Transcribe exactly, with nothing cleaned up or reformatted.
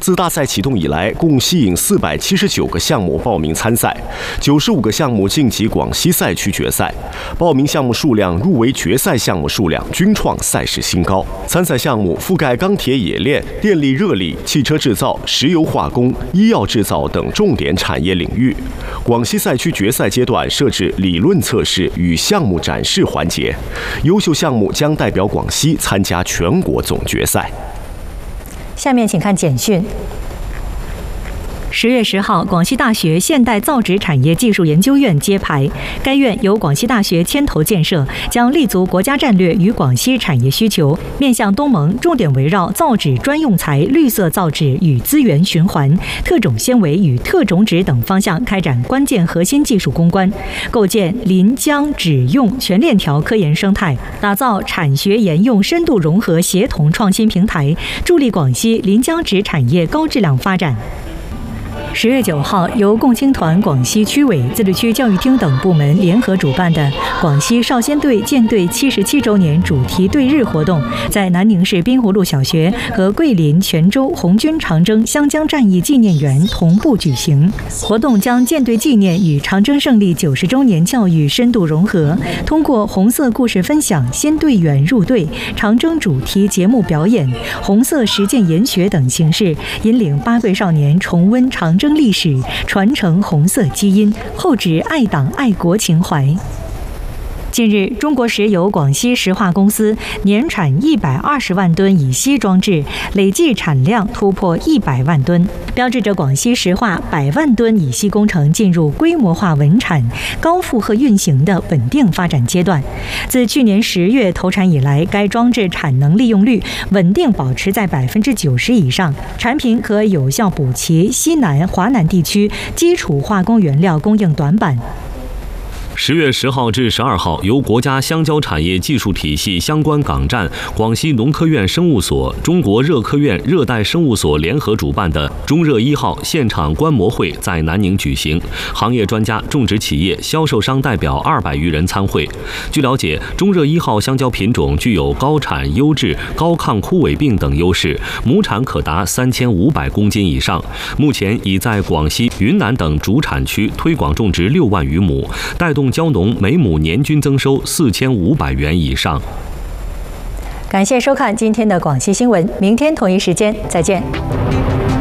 自大赛启动以来，共吸引四百七十九个项目报名参赛，九十五个项目晋级广西赛区决赛。报名项目数量、入围决赛项目数量均创赛事新高。参赛项目覆盖钢铁冶炼、电力热力、汽车制造、石油化工、医药制造等重点产业领域。广西赛区决赛阶段设置理论测试与项目展示环节，优秀项目将代表广西参加全国总决赛。 下面请看简讯。十月十号，广西大学现代造纸产业技术研究院揭牌。该院由广西大学牵头建设，将立足国家战略与广西产业需求，面向东盟，重点围绕造纸专用材、绿色造纸与资源循环、特种纤维与特种纸等方向开展关键核心技术攻关，构建临江纸用全链条科研生态，打造产学研用深度融合协同创新平台，助力广西临江纸产业高质量发展。十月九号，由共青团广西区委、自治区教育厅等部门联合主办的广西少先队建队七十七周年主题对日活动，在南宁市滨湖路小学和桂林泉州红军长征湘江战役纪念园同步举行。活动将建队纪念与长征胜利九十周年教育深度融合，通过红色故事分享、先队员入队、长征主题节目表演、红色实践研学等形式，引领八桂少年重温长征历史，传承红色基因，厚植爱党爱国情怀。近日，中国石油广西石化公司年产一百二十万吨乙烯装置，累计产量突破一百万吨，标志着广西石化百万吨乙烯工程进入规模化稳产、高负荷运行的稳定发展阶段。自去年十月投产以来，该装置产能利用率稳定保持在百分之九十以上，产品可有效补齐西南、华南地区基础化工原料供应短板。 十月十号至十二号，由国家香蕉产业技术体系相关港站、广西农科院生物所、中国热科院热带生物所联合主办的中热一号现场观摩会在南宁举行，行业专家、种植企业、销售商代表二百余人参会。据了解，中热一号香蕉品种具有高产、优质、高抗枯萎病等优势，亩产可达三千五百公斤以上。目前已在广西、云南等主产区推广种植六万余亩，带动蕉农每亩年均增收四千五百元以上。 感谢收看今天的广西新闻，明天同一时间再见。